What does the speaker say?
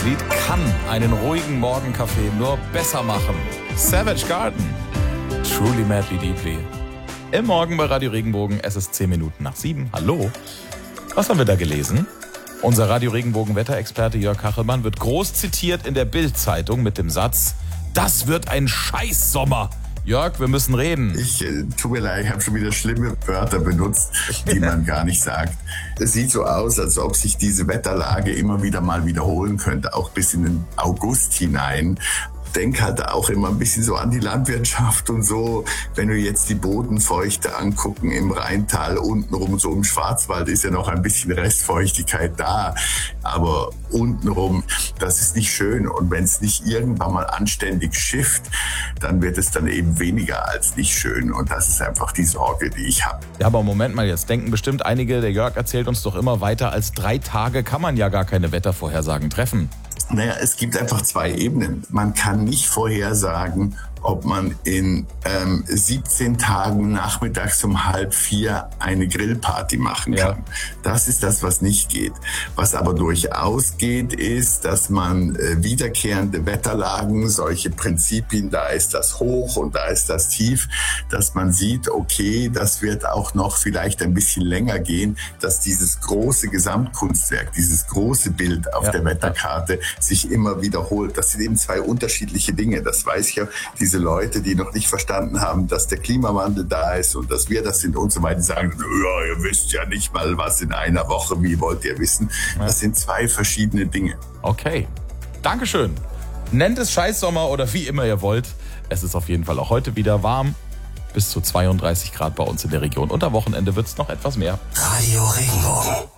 Lied kann einen ruhigen Morgenkaffee nur besser machen. Savage Garden. Truly Madly Deeply. Im Morgen bei Radio Regenbogen, es ist 10 Minuten nach 7. Hallo. Was haben wir da gelesen? Unser Radio Regenbogen Wetterexperte Jörg Kachelmann wird groß zitiert in der Bild-Zeitung mit dem Satz: Das wird ein Scheißsommer. Jörg, wir müssen reden. Tut mir leid, ich habe schon wieder schlimme Wörter benutzt, die man gar nicht sagt. Es sieht so aus, als ob sich diese Wetterlage immer wieder mal wiederholen könnte, auch bis in den August hinein. Denk halt auch immer ein bisschen so an die Landwirtschaft und so. Wenn wir jetzt die Bodenfeuchte angucken im Rheintal, untenrum so im Schwarzwald ist ja noch ein bisschen Restfeuchtigkeit da. Aber untenrum, das ist nicht schön. Und wenn es nicht irgendwann mal anständig schifft, dann wird es dann eben weniger als nicht schön. Und das ist einfach die Sorge, die ich habe. Ja, aber Moment mal, jetzt denken bestimmt einige, der Jörg erzählt uns doch immer weiter, als 3 Tage kann man ja gar keine Wettervorhersagen treffen. Naja, es gibt einfach 2 Ebenen. Man kann nicht vorhersagen, ob man in 17 Tagen nachmittags um 3:30 eine Grillparty machen kann. Ja. Das ist das, was nicht geht. Was aber durchaus geht, ist, dass man wiederkehrende Wetterlagen, solche Prinzipien, da ist das Hoch und da ist das Tief, dass man sieht, okay, das wird auch noch vielleicht ein bisschen länger gehen, dass dieses große Gesamtkunstwerk, dieses große Bild auf der Wetterkarte sich immer wiederholt. Das sind eben 2 unterschiedliche Dinge, das weiß ich ja. Diese Leute, die noch nicht verstanden haben, dass der Klimawandel da ist und dass wir das sind und so weiter, sagen, ja, ihr wisst ja nicht mal was in einer Woche, wie wollt ihr wissen? Das sind 2 verschiedene Dinge. Okay, Dankeschön. Nennt es Scheißsommer oder wie immer ihr wollt. Es ist auf jeden Fall auch heute wieder warm. Bis zu 32 Grad bei uns in der Region. Und am Wochenende wird es noch etwas mehr. Radio Regenbogen.